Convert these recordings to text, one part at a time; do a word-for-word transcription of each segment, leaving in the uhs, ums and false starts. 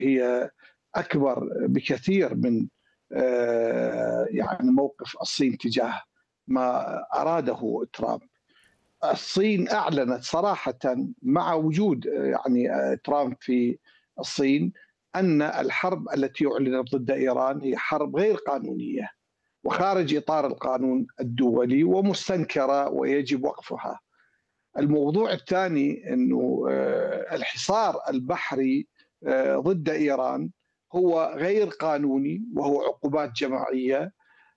هي أكبر بكثير من آه، يعني موقف الصين تجاه ما أراده ترامب. الصين أعلنت صراحة مع وجود آه، يعني آه، ترامب في الصين أن الحرب التي أعلنت ضد إيران هي حرب غير قانونية وخارج إطار القانون الدولي ومستنكرة ويجب وقفها. الموضوع الثاني أنه آه، الحصار البحري آه، ضد إيران هو غير قانوني وهو عقوبات جماعية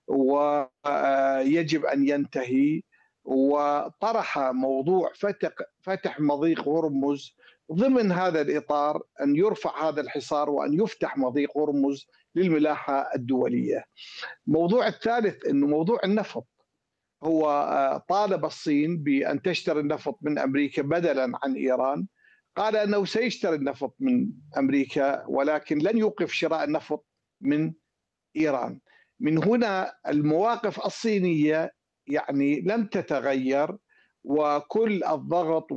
ويجب أن ينتهي. وطرح موضوع فتح فتح مضيق هرمز ضمن هذا الإطار، أن يرفع هذا الحصار وأن يفتح مضيق هرمز للملاحة الدولية. الموضوع الثالث أنه موضوع النفط، هو طالب الصين بأن تشتري النفط من أمريكا بدلا عن إيران. قال أنه سيشتري النفط من أمريكا ولكن لن يوقف شراء النفط من إيران. من هنا المواقف الصينية يعني لم تتغير، وكل الضغط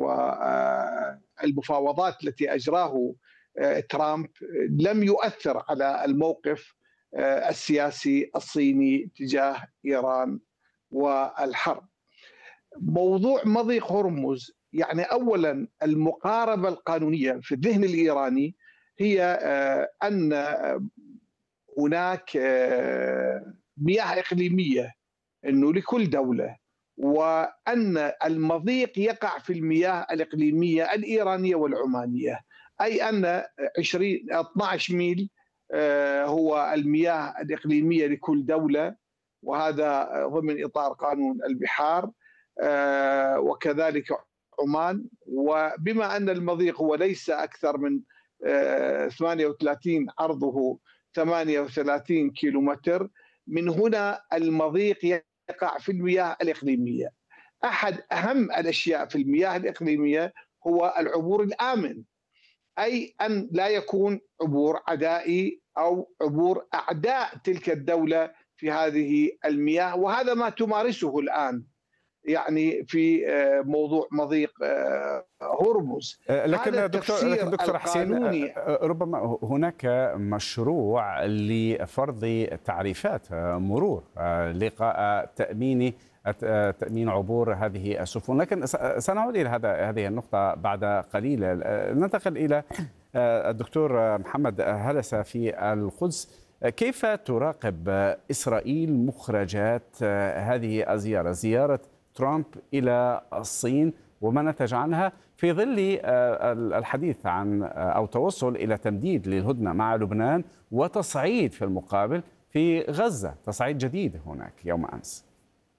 والمفاوضات التي أجراه ترامب لم يؤثر على الموقف السياسي الصيني تجاه إيران والحرب. موضوع مضيق هرمز، يعني أولا المقاربة القانونية في الذهن الإيراني هي أن هناك مياه إقليمية أنه لكل دولة، وأن المضيق يقع في المياه الإقليمية الإيرانية والعمانية، أي أن عشرين اثني عشر ميل هو المياه الإقليمية لكل دولة، وهذا ضمن إطار قانون البحار، وكذلك عمان. وبما أن المضيق هو ليس أكثر من ثمانية وثلاثين عرضه ثمانية وثلاثين كيلومتر، من هنا المضيق يقع في المياه الإقليمية. أحد أهم الأشياء في المياه الإقليمية هو العبور الآمن، أي أن لا يكون عبور عدائي أو عبور أعداء تلك الدولة في هذه المياه، وهذا ما تمارسه الآن يعني في موضوع مضيق هرمز. لكن دكتور لكن دكتور حسين، ربما هناك مشروع لفرض تعريفات مرور لقاء تأمين تأمين عبور هذه السفن، لكن سنعود إلى هذا هذه النقطة بعد قليل. ننتقل إلى الدكتور محمد هلسة في القدس. كيف تراقب إسرائيل مخرجات هذه الزيارة، زيارة ترامب إلى الصين، وما نتج عنها في ظل الحديث عن أو توصل إلى تمديد للهدنة مع لبنان وتصعيد في المقابل في غزة، تصعيد جديد هناك يوم أمس؟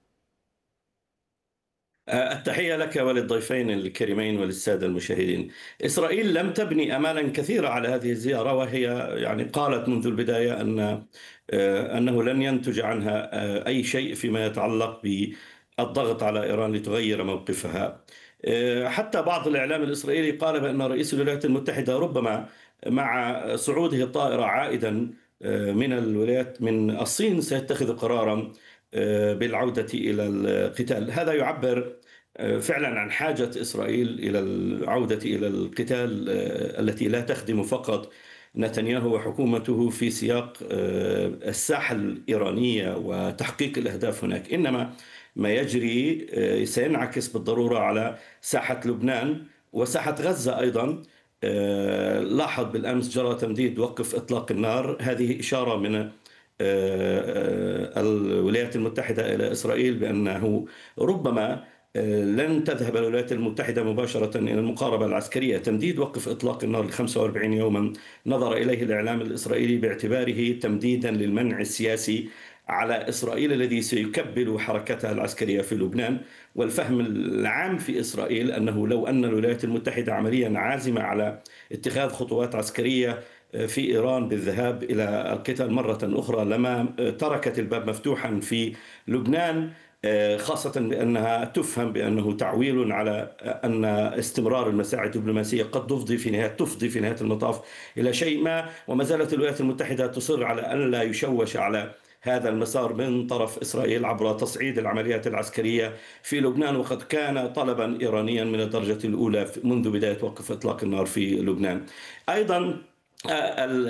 التحية لك وللضيفين الكريمين وللسادة المشاهدين. إسرائيل لم تبني أمالا كثيرة على هذه الزيارة، وهي يعني قالت منذ البداية أن أنه لن ينتج عنها أي شيء فيما يتعلق بالضغط على إيران لتغير موقفها. حتى بعض الإعلام الإسرائيلي قال بأن رئيس الولايات المتحدة ربما مع صعوده الطائرة عائدا من الولايات من الصين سيتخذ قرارا بالعودة إلى القتال. هذا يعبر فعلا عن حاجة إسرائيل إلى العودة إلى القتال التي لا تخدم فقط نتنياهو وحكومته في سياق الساحة الإيرانية وتحقيق الأهداف هناك، إنما ما يجري سينعكس بالضرورة على ساحة لبنان وساحة غزة أيضا. لاحظ بالأمس جرى تمديد وقف إطلاق النار، هذه إشارة من الولايات المتحدة إلى إسرائيل بأنه ربما لن تذهب الولايات المتحدة مباشرة إلى المقاربة العسكرية. تمديد وقف إطلاق النار ل خمسة وأربعين يوما نظر إليه الإعلام الإسرائيلي باعتباره تمديدا للمنع السياسي على إسرائيل الذي سيكبل حركتها العسكرية في لبنان. والفهم العام في إسرائيل أنه لو أن الولايات المتحدة عمليا عازمة على اتخاذ خطوات عسكرية في إيران بالذهاب إلى القتال مرة أخرى لما تركت الباب مفتوحا في لبنان، خاصة بأنها تفهم بأنه تعويل على أن استمرار المساعي الدبلوماسية قد تفضي في نهاية تفضي في نهاية المطاف إلى شيء ما. وما زالت الولايات المتحدة تصر على أن لا يشوش على هذا المسار من طرف إسرائيل عبر تصعيد العمليات العسكرية في لبنان، وقد كان طلبا إيرانيا من الدرجة الأولى منذ بداية وقف إطلاق النار في لبنان. أيضا آه، ال